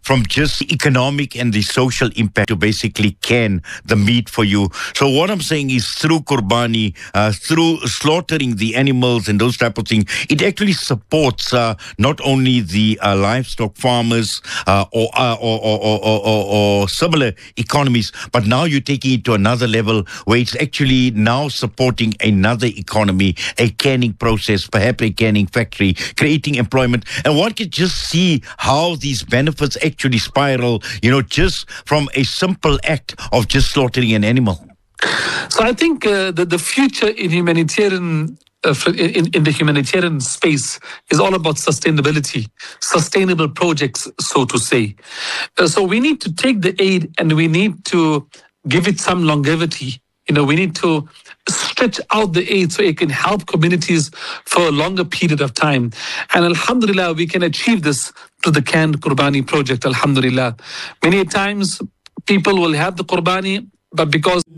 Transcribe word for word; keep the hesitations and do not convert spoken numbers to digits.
from just the economic and the social impact to basically can the meat for you. So what I'm saying is through Qurbani, uh, through slaughtering the animals and those type of things, it actually supports uh, not only the uh, livestock farmers uh, or, uh, or, or, or, or, or, or similar economies, but now you're taking it to another level where it's actually now supporting another economy, a canning process, perhaps a canning factory, creating employment. And one can just see how these benefits actually spiral, you know, just from a simple act of just slaughtering an animal. So I think uh, that the future in humanitarian uh, in, in the humanitarian space is all about sustainability, sustainable projects, so to say. Uh, so we need to take the aid and we need to give it some longevity. You know, we need to stretch out the aid so it can help communities for a longer period of time. And alhamdulillah, we can achieve this through the canned Qurbani project, alhamdulillah. Many times people will have the Qurbani, but because